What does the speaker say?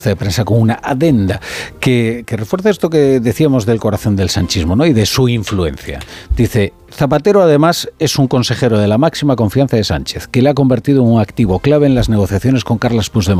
de prensa con una adenda que refuerza esto que decíamos del corazón del sanchismo, ¿no? Y de su influencia. Dice: Zapatero además es un consejero de la máxima confianza de Sánchez, que le ha convertido en un activo clave en las negociaciones con Carles Puigdemont.